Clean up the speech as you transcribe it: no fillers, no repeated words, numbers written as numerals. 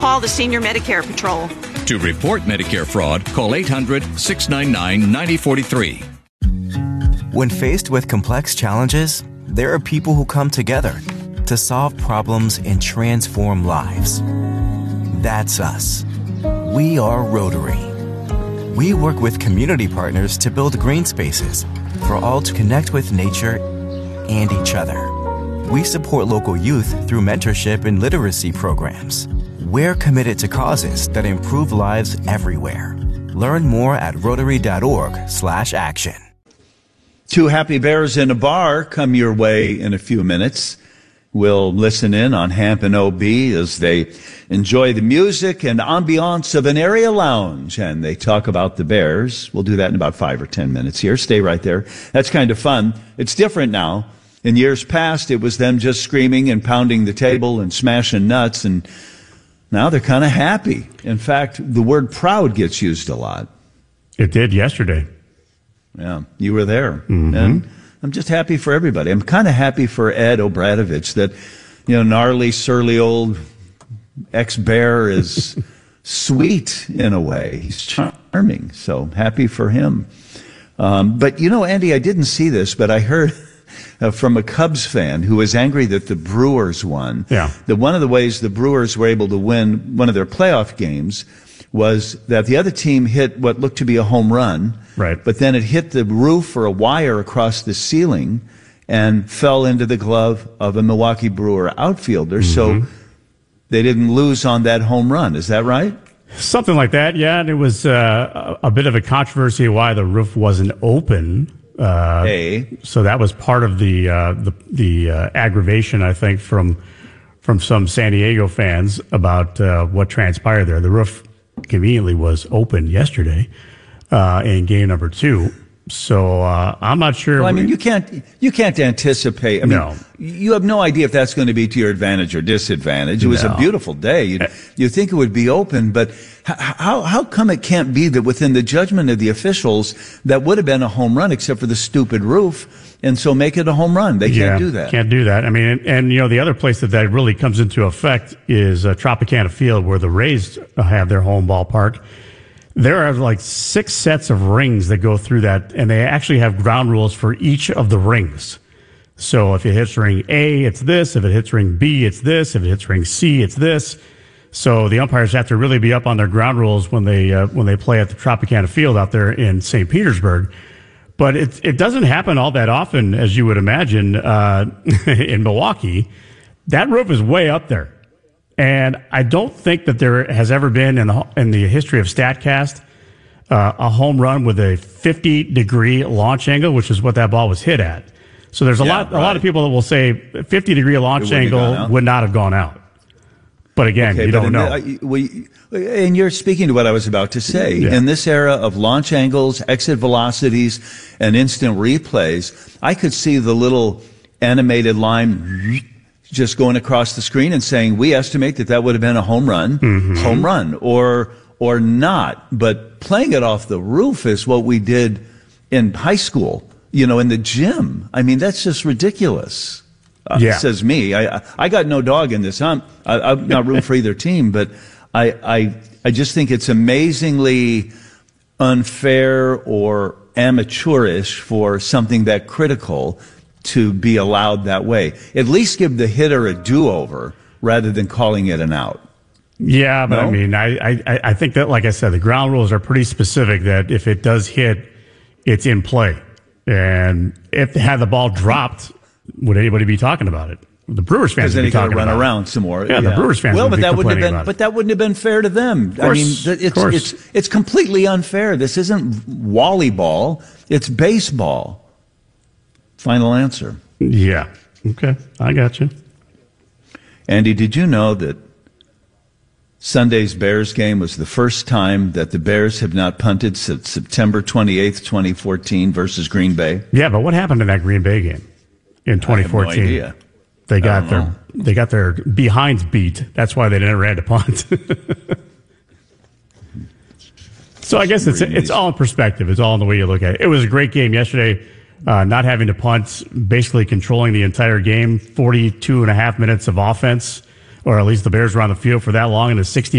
Call the Senior Medicare Patrol. To report Medicare fraud, call 800-699-9043. When faced with complex challenges, there are people who come together to solve problems and transform lives. That's us. We are Rotary. We work with community partners to build green spaces for all to connect with nature and each other. We support local youth through mentorship and literacy programs. We're committed to causes that improve lives everywhere. Learn more at Rotary.org/action. 2 happy bears in a bar come your way in a few minutes. We'll listen in on Hamp and OB as they enjoy the music and ambiance of an area lounge, and they talk about the Bears. We'll do that in about 5 or 10 minutes here. Stay right there. That's kind of fun. It's different now. In years past, it was them just screaming and pounding the table and smashing nuts, and now they're kind of happy. In fact, the word proud gets used a lot. It did yesterday. Yeah, you were there. Mm-hmm. And I'm just happy for everybody. I'm kind of happy for Ed Obradovich that, gnarly, surly old ex-bear is sweet in a way. He's charming. So happy for him. But, Andy, I didn't see this, but I heard from a Cubs fan who was angry that the Brewers won. Yeah. That one of the ways the Brewers were able to win one of their playoff games was that the other team hit what looked to be a home run. Right. But then it hit the roof or a wire across the ceiling and fell into the glove of a Milwaukee Brewer outfielder. Mm-hmm. So they didn't lose on that home run. Is that right? Something like that, yeah. And it was a bit of a controversy why the roof wasn't open. So that was part of the aggravation, I think, from some San Diego fans about what transpired there. The roof conveniently was open yesterday in game number 2. So I'm not sure. Well, you can't anticipate. No. You have no idea if that's going to be to your advantage or disadvantage. It was a beautiful day. You think it would be open, but how come it can't be that within the judgment of the officials that would have been a home run except for the stupid roof, and so make it a home run? They can't do that. Can't do that. And the other place that really comes into effect is Tropicana Field, where the Rays have their home ballpark. There are like 6 sets of rings that go through that, and they actually have ground rules for each of the rings. So if it hits ring A, it's this. If it hits ring B, it's this. If it hits ring C, it's this. So the umpires have to really be up on their ground rules when they play at the Tropicana Field out there in St. Petersburg. But it doesn't happen all that often, as you would imagine, in Milwaukee. That roof is way up there. And I don't think that there has ever been in the history of StatCast a home run with a 50-degree launch angle, which is what that ball was hit at. So there's a lot of people that will say 50-degree launch angle would not have gone out. But again, you don't know. And you're speaking to what I was about to say. Yeah. In this era of launch angles, exit velocities, and instant replays, I could see the little animated line just going across the screen and saying, we estimate that would have been a home run, or not. But playing it off the roof is what we did in high school, in the gym. I mean, that's just ridiculous. Says me. I got no dog in this. I'm not rooting for either team, but I just think it's amazingly unfair or amateurish for something that critical to be allowed that way. At least give the hitter a do-over rather than calling it an out. Yeah, but no? I think that, like I said, the ground rules are pretty specific that if it does hit, it's in play. And if had the ball dropped, would anybody be talking about it? The Brewers fans would be talking about it. Run around some more. Yeah, the Brewers fans would be complaining about it. But that wouldn't have been fair to them. Course, it's completely unfair. This isn't volleyball. It's baseball. Final answer. Yeah. Okay. I got you. Andy, did you know that Sunday's Bears game was the first time that the Bears have not punted since September 28th, 2014 versus Green Bay? Yeah, but what happened in that Green Bay game in 2014? I have no idea. They got their behinds beat. That's why they never had to punt. So I guess it's all in perspective. It's all in the way you look at it. It was a great game yesterday. Not having to punt, basically controlling the entire game, 42 and a half minutes of offense or at least the Bears were on the field for that long in a 60